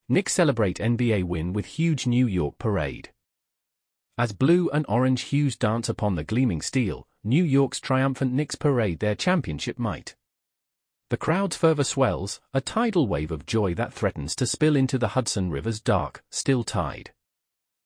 Knicks celebrate NBA win with huge New York parade. As blue and orange hues dance upon the gleaming steel, New York's triumphant Knicks parade their championship might. The crowd's fervor swells, a tidal wave of joy that threatens to spill into the Hudson River's dark, still tide.